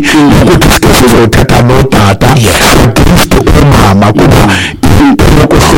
ukuthi sike sizothatha notata at least umama kuba into